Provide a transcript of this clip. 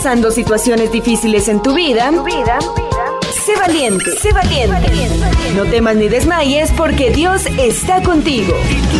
pasando situaciones difíciles en tu vida, sé valiente, sé valiente. No temas ni desmayes porque Dios está contigo.